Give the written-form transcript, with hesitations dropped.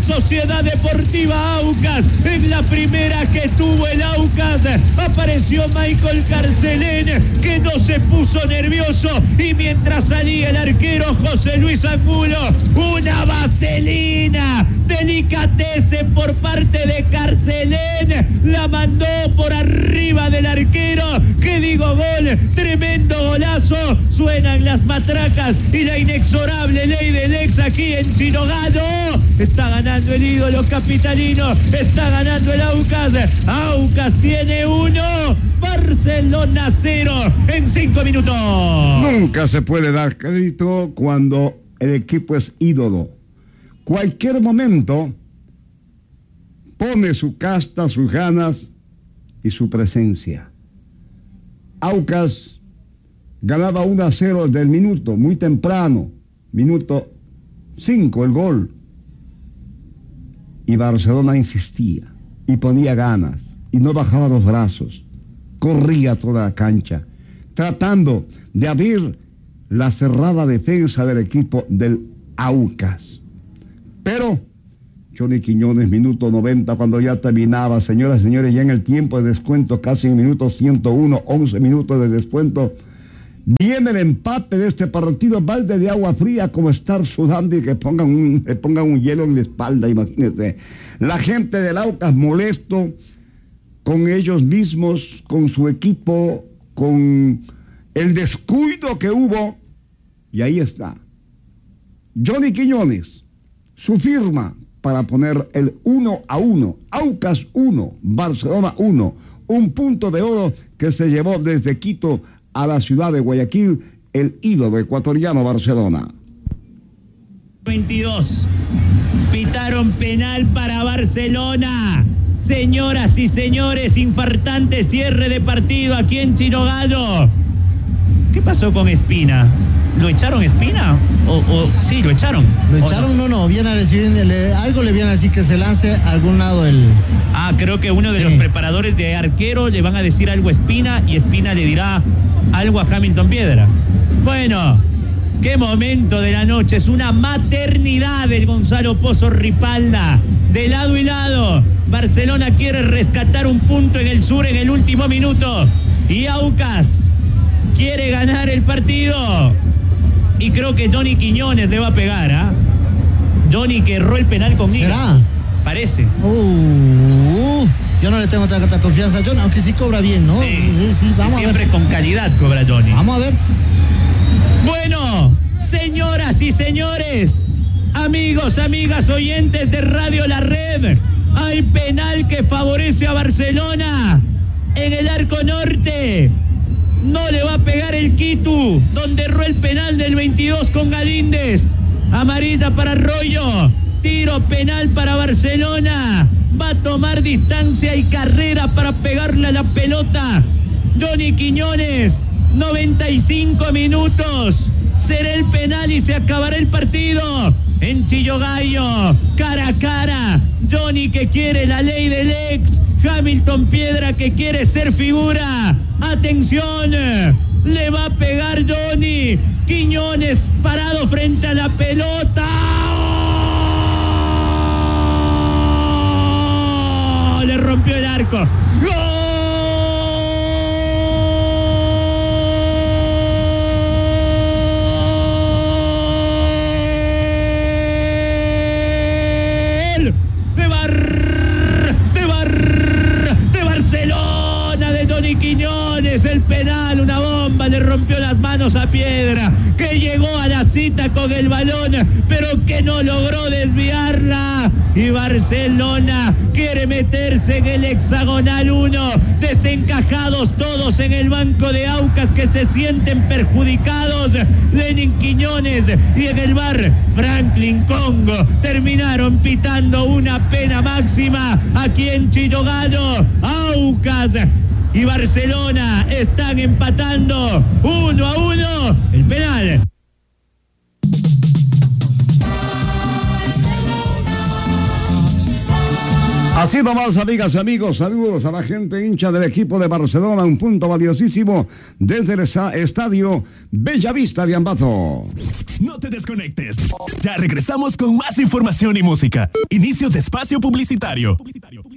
Sociedad Deportiva Aucas. En la primera que tuvo el Aucas apareció Michael Carcelén, que no se puso nervioso, y mientras salía el arquero José Luis Angulo, una vaselina delicatese por parte de Carcelén, la mandó por arriba del arquero. Que digo gol, tremendo golazo. Suenan las matracas y la inexorable ley del ex aquí en Chinogado. Está ganando el ídolo capitalino, está ganando el Aucas. Aucas tiene 1, Barcelona 0 en 5 minutos. Nunca se puede dar crédito cuando el equipo es ídolo. Cualquier momento pone su casta, sus ganas y su presencia. Aucas ganaba 1-0 del minuto, muy temprano, minuto 5 el gol. Y Barcelona insistía y ponía ganas y no bajaba los brazos, corría toda la cancha, tratando de abrir la cerrada defensa del equipo del Aucas. Pero Johnny Quiñones, minuto 90, cuando ya terminaba, señoras y señores, ya en el tiempo de descuento, casi en el minuto 101, 11 minutos de descuento, viene el empate de este partido. Balde de agua fría, como estar sudando y que le pongan un hielo en la espalda, imagínense. La gente del Aucas molesto con ellos mismos, con su equipo, con el descuido que hubo, y ahí está Johnny Quiñones, su firma para poner el 1-1, Aucas 1, Barcelona 1, un punto de oro que se llevó desde Quito a la ciudad de Guayaquil el ídolo ecuatoriano Barcelona. 22, pitaron penal para Barcelona. Señoras y señores, infartante cierre de partido aquí en Chinogado. ¿Qué pasó con Espina? ¿Lo echaron Espina? Sí, lo echaron. ¿Lo echaron? No, viene a recibir, algo le viene a decir que se lance a algún lado el... Creo que uno de los preparadores de arquero le van a decir algo a Espina y Espina le dirá algo a Hamilton Piedra. Bueno, qué momento de la noche, es una maternidad del Gonzalo Pozo Ripalda. De lado y lado, Barcelona quiere rescatar un punto en el sur en el último minuto. Y Aucas quiere ganar el partido. Y creo que Johnny Quiñones le va a pegar, Johnny, que erró el penal conmigo. ¿Será? Parece. Yo no le tengo tanta confianza a Johnny, aunque sí cobra bien, ¿no? Sí, vamos siempre a ver. con calidad cobra Johnny. Vamos a ver. Bueno, señoras y señores, amigos, amigas, oyentes de Radio La Red, hay penal que favorece a Barcelona en el arco norte. No le va a pegar el Quito, donde erró el penal del 22 con Galíndez. Amarita para Arroyo. Tiro penal para Barcelona. Va a tomar distancia y carrera para pegarle a la pelota Johnny Quiñones. 95 minutos. Será el penal y se acabará el partido. En Chillogallo, cara a cara. Johnny, que quiere la ley del ex. Hamilton Piedra, que quiere ser figura. Atención, le va a pegar Johnny Quiñones, parado frente a la pelota. ¡Oh! Le rompió el arco. ¡Gol! De Barcelona, de Johnny Quiñones. El penal, una bomba, le rompió las manos a Piedra, que llegó a la cita con el balón, pero que no logró desviarla. Y Barcelona quiere meterse en el hexagonal 1. Desencajados todos en el banco de Aucas, que se sienten perjudicados. Lenin Quiñones y en el bar Franklin Congo terminaron pitando una pena máxima aquí en Chillogado. Aucas y Barcelona están empatando 1-1. El penal. Así nomás, amigas y amigos, saludos a la gente hincha del equipo de Barcelona, un punto valiosísimo desde el estadio Bellavista de Ambato. No te desconectes, ya regresamos con más información y música. Inicio de espacio publicitario.